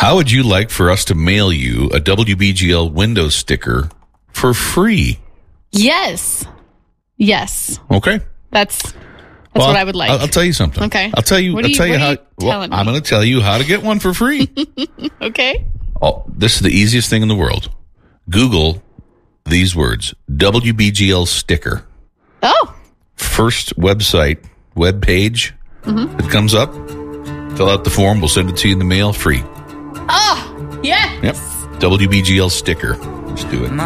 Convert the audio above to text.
How would you like for us to mail you a WBGL window sticker for free? Yes. Okay. That's what I would like. I'll tell you something. Okay. I'll tell you how. I'm going to tell you how to get one for free. Okay. This is the easiest thing in the world. Google these words: WBGL sticker. Oh. First web page that comes up. Fill out the form. We'll send it to you in the mail free. Oh, yes. Yep. WBGL sticker. Let's do it.